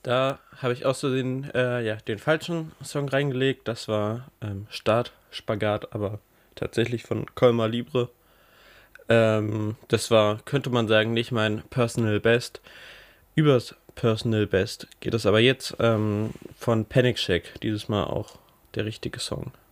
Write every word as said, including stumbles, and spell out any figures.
Da habe ich auch so den, äh, ja, den falschen Song reingelegt. Das war ähm, Start, Spagat, aber tatsächlich von Kolmar Libre. Ähm, das war, könnte man sagen, nicht mein Personal Best. Übers Personal Best geht es aber jetzt ähm, von Panic Shack. Dieses Mal auch der richtige Song.